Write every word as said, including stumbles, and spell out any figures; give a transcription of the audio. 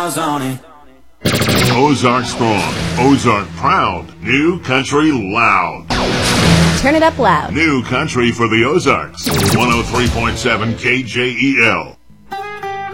miles on it. Ozark strong, Ozark proud, New Country loud. Turn it up loud. New Country for the Ozarks. one oh three point seven K J E L.